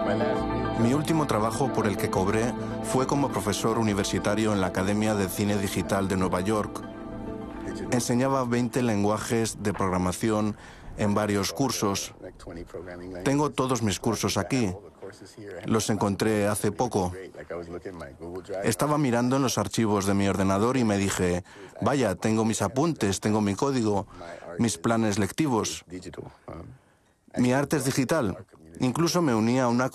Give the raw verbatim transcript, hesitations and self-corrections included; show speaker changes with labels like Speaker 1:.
Speaker 1: Mi último trabajo por el que cobré fue como profesor universitario en la Academia de Cine Digital de Nueva York. Enseñaba veinte lenguajes de programación en varios cursos. Tengo todos mis cursos aquí. Los encontré hace poco. Estaba mirando en los archivos de mi ordenador y me dije, vaya, tengo mis apuntes, tengo mi código, mis planes lectivos. Mi arte es digital. Incluso me uní a una